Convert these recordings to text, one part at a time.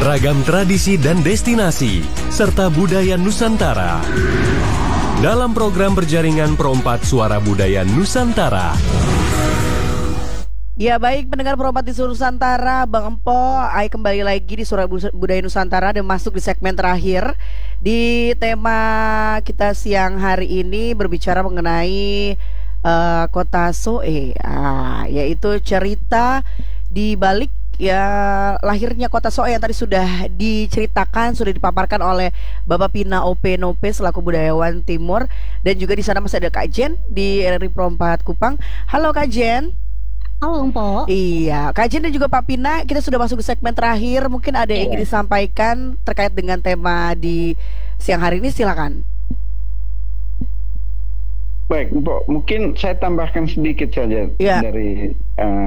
Ragam tradisi dan destinasi, serta budaya Nusantara. Dalam program berjaringan Perompat Suara Budaya Nusantara. Ya baik pendengar Perompat di seluruh Nusantara, Bang Empo, Ai kembali lagi di Suara Budaya Nusantara dan masuk di segmen terakhir. Di tema kita siang hari ini berbicara mengenai Kota Soe, yaitu cerita di balik lahirnya Kota Soe yang tadi sudah diceritakan, sudah dipaparkan oleh Bapak Pina O.P. Nope selaku budayawan Timur, dan juga di sana masih ada Kak Jen di RRI Perompat Kupang. Halo Kak Jen. Halo Empo. Iya, Kak Jen dan juga Pak Pina, kita sudah masuk ke segmen terakhir. Mungkin ada yang ingin disampaikan terkait dengan tema di siang hari ini, silakan. Baik, Empo, mungkin saya tambahkan sedikit saja dari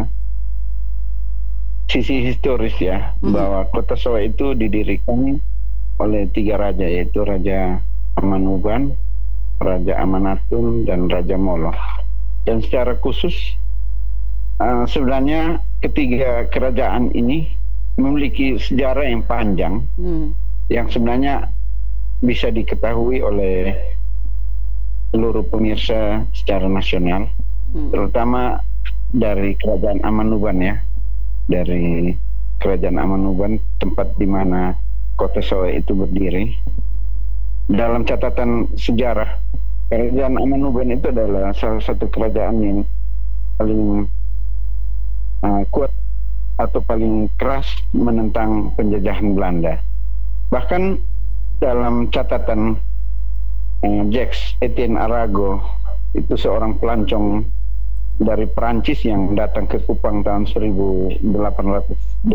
sisi historis bahwa Kota Soe itu didirikan oleh 3 raja, yaitu Raja Amanuban, Raja Amanatun, dan Raja Molo. Dan secara khusus sebenarnya ketiga kerajaan ini memiliki sejarah yang panjang yang sebenarnya bisa diketahui oleh seluruh pemirsa secara nasional, terutama dari Kerajaan Amanuban dari Kerajaan Amanuban, tempat di mana Kota Soe itu berdiri. Dalam catatan sejarah, Kerajaan Amanuban itu adalah salah satu kerajaan yang paling kuat atau paling keras menentang penjajahan Belanda. Bahkan dalam catatan Jacques Etienne Arago, itu seorang pelancong dari Perancis yang datang ke Kupang tahun 1818,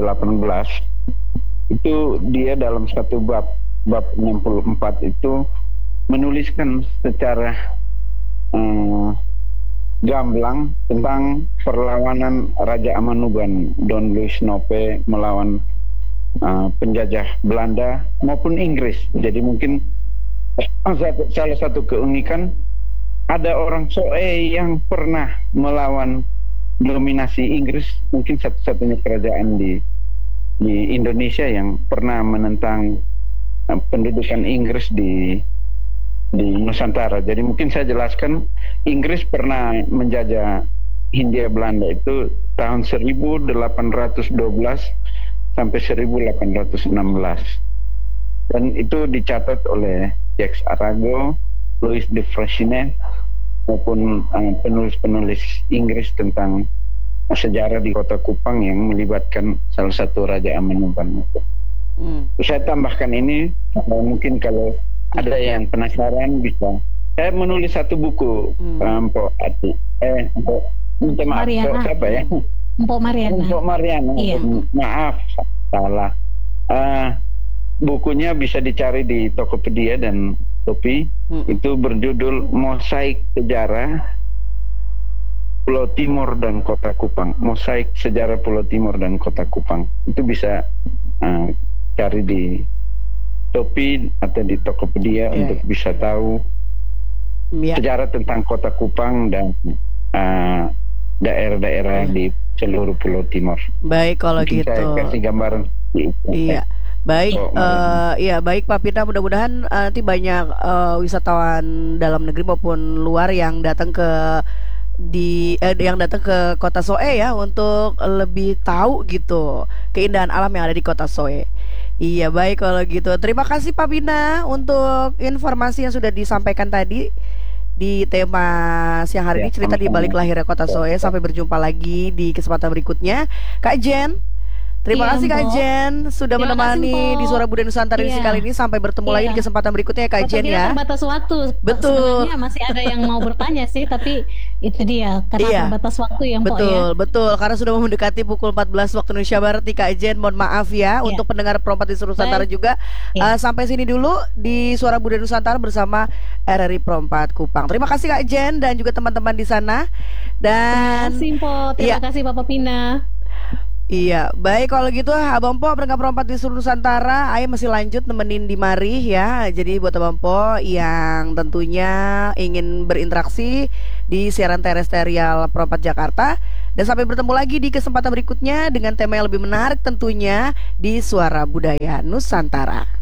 itu dia dalam satu bab 64 itu menuliskan secara gamblang tentang perlawanan Raja Amanuban Don Luis Nope melawan penjajah Belanda maupun Inggris. Jadi mungkin salah satu keunikan, ada orang Soe yang pernah melawan dominasi Inggris, mungkin satu-satunya kerajaan di Indonesia yang pernah menentang pendudukan Inggris di Nusantara. Jadi mungkin saya jelaskan, Inggris pernah menjajah Hindia Belanda itu tahun 1812 sampai 1816. Dan itu dicatat oleh Jacques Arago, Louis de Freycinet, maupun penulis-penulis Inggris tentang sejarah di Kota Kupang yang melibatkan salah satu Raja Amanuban. Saya tambahkan ini, mungkin kalau ada yang penasaran bisa. Saya menulis satu buku, Mpok Ati. Minta maaf, siapa ya? Mpok Mariana. Mpok Mariana. Iya. Maaf, salah. Bukunya bisa dicari di Tokopedia dan Shopee. Itu berjudul Mosaik Sejarah Pulau Timur dan Kota Kupang. Mosaik Sejarah Pulau Timur dan Kota Kupang. Itu bisa cari di Shopee atau di Tokopedia untuk bisa tahu sejarah tentang Kota Kupang dan daerah-daerah di seluruh Pulau Timur. Baik kalau mungkin gitu. Saya kasih gambaran. Iya. Baik, baik Pak Pina, mudah-mudahan nanti banyak wisatawan dalam negeri maupun luar yang datang ke Kota Soe untuk lebih tahu gitu keindahan alam yang ada di Kota Soe. Iya, baik kalau gitu. Terima kasih Pak Pina untuk informasi yang sudah disampaikan tadi di tema siang hari ini, cerita di balik lahirnya Kota Soe. Sampai berjumpa lagi di kesempatan berikutnya. Kak Jen, terima kasih Kak Jen sudah menemani di Suara Budaya Nusantara edisi kali ini. Sampai bertemu lagi di kesempatan berikutnya Kak Jen ya. Terbatas waktu. Betul. Sebenarnya masih ada yang mau bertanya sih, tapi itu dia karena terbatas waktu ya, Mpok ya. Betul. Karena sudah mendekati pukul 14 waktu Indonesia Barat nih Kak Jen. Mohon maaf ya untuk pendengar Perompat di seluruh Nusantara juga. Sampai sini dulu di Suara Budaya Nusantara bersama RRI Perompat Kupang. Terima kasih Kak Jen dan juga teman-teman di sana. Dan terima kasih Mpok. Terima kasih Bapak Pina. Iya, baik kalau gitu Abang Po pendengar Perompat di seluruh Nusantara, Ayah masih lanjut nemenin di mari ya. Jadi buat Abang Po yang tentunya ingin berinteraksi di siaran terestrial Perompat Jakarta, Dan sampai bertemu lagi di kesempatan berikutnya dengan tema yang lebih menarik tentunya di Suara Budaya Nusantara.